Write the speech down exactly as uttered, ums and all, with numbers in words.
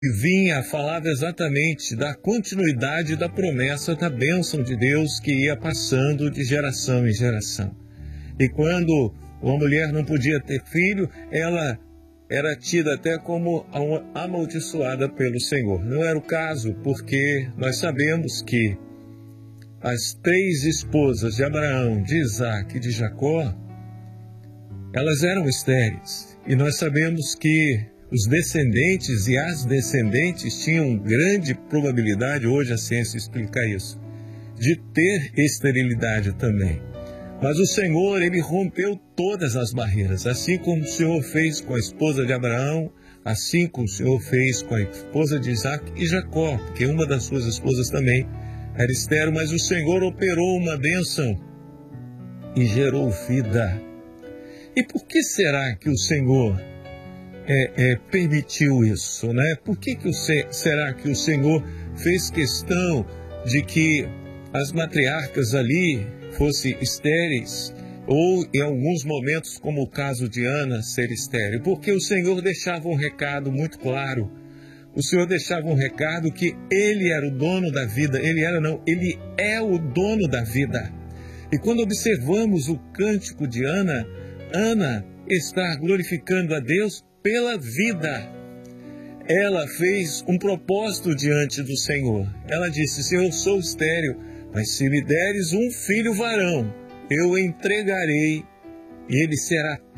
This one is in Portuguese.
vinha, falava exatamente da continuidade da promessa da bênção de Deus que ia passando de geração em geração. E quando uma mulher não podia ter filho, ela era tida até como amaldiçoada pelo Senhor. Não era o caso, porque nós sabemos que as três esposas de Abraão, de Isaac e de Jacó, elas eram estéreis. E nós sabemos que os descendentes e as descendentes tinham grande probabilidade, hoje a ciência explica isso, de ter esterilidade também. Mas o Senhor, Ele rompeu todas as barreiras, assim como o Senhor fez com a esposa de Abraão, assim como o Senhor fez com a esposa de Isaac e Jacó, porque uma das suas esposas também era estéril, mas o Senhor operou uma bênção e gerou vida. E por que será que o Senhor é, é, permitiu isso, né? Por que, que o, será que o Senhor fez questão de que as matriarcas ali fossem estéreis, ou em alguns momentos, como o caso de Ana, ser estéril? Porque o Senhor deixava um recado muito claro. O Senhor deixava um recado que Ele era o dono da vida. Ele era não, Ele é o dono da vida. E quando observamos o cântico de Ana, Ana está glorificando a Deus pela vida. Ela fez um propósito diante do Senhor. Ela disse: Senhor, eu sou estéril, mas se me deres um filho varão, eu o entregarei e ele será